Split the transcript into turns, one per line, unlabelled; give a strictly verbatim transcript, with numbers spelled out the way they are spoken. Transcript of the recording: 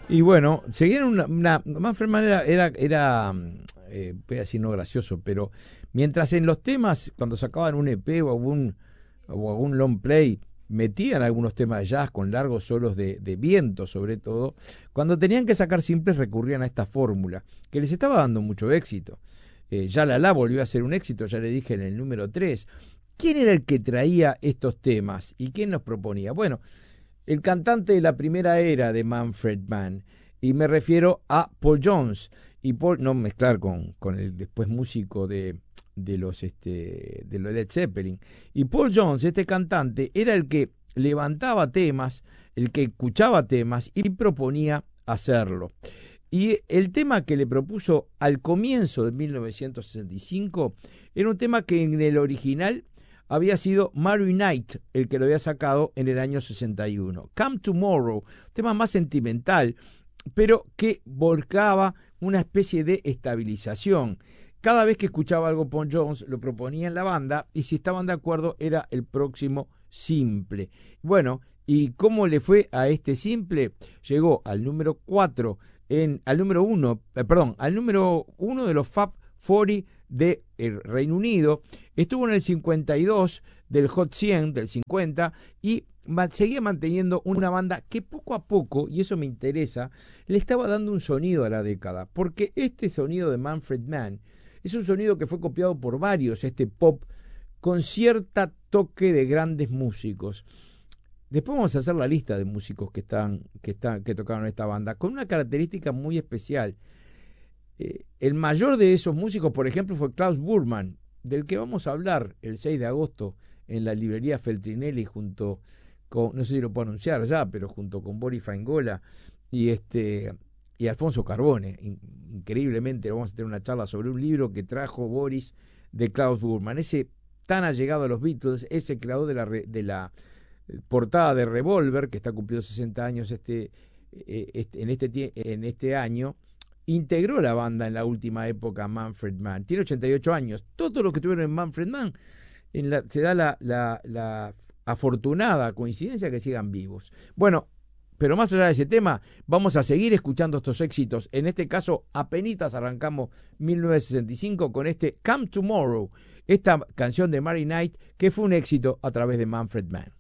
Y bueno, seguían una, una Manfred Mann era, era, era eh, voy a decir no gracioso, pero mientras en los temas, cuando sacaban un E P o algún, o algún long play, metían algunos temas de jazz con largos solos de, de viento sobre todo, cuando tenían que sacar simples recurrían a esta fórmula, que les estaba dando mucho éxito. Eh, ya la la volvió a ser un éxito, ya le dije en el número tres. ¿Quién era el que traía estos temas y quién los proponía? Bueno, el cantante de la primera era de Manfred Mann, y me refiero a Paul Jones, y Paul, no mezclar con, con el después músico de, de los este, de los Led Zeppelin. Y Paul Jones, este cantante, era el que levantaba temas, el que escuchaba temas y proponía hacerlo. Y el tema que le propuso al comienzo de mil novecientos sesenta y cinco era un tema que en el original había sido Mary Knight el que lo había sacado en el año sesenta y uno. Come Tomorrow, tema más sentimental, pero que volcaba una especie de estabilización. Cada vez que escuchaba algo Paul Jones lo proponía en la banda y si estaban de acuerdo era el próximo simple. Bueno, ¿y cómo le fue a este simple? Llegó al número cuatro, en, al número uno, eh, perdón, al número uno de los Fab cuarenta de el Reino Unido, estuvo en el cincuenta y dos del Hot cien del cincuenta y seguía manteniendo una banda que poco a poco, y eso me interesa, le estaba dando un sonido a la década, porque este sonido de Manfred Mann es un sonido que fue copiado por varios, este pop con cierta toque de grandes músicos. Después vamos a hacer la lista de músicos que están que están que tocaron esta banda con una característica muy especial. Eh, el mayor de esos músicos, por ejemplo, fue Klaus Burman, del que vamos a hablar el seis de agosto en la librería Feltrinelli junto con, no sé si lo puedo anunciar ya, pero junto con Boris Faingola y este y Alfonso Carbone. In, increíblemente vamos a tener una charla sobre un libro que trajo Boris de Klaus Burman, ese tan allegado a los Beatles, ese creador de la, de la portada de Revolver, que está cumpliendo sesenta años este, este, en, este, en este año. Integró la banda en la última época Manfred Mann. Tiene ochenta y ocho años. Todos los que estuvieron en Manfred Mann en la, se da la, la, la afortunada coincidencia que sigan vivos. Bueno, pero más allá de ese tema, vamos a seguir escuchando estos éxitos. En este caso, apenitas arrancamos mil novecientos sesenta y cinco con este Come Tomorrow, esta canción de Mary Knight que fue un éxito a través de Manfred Mann.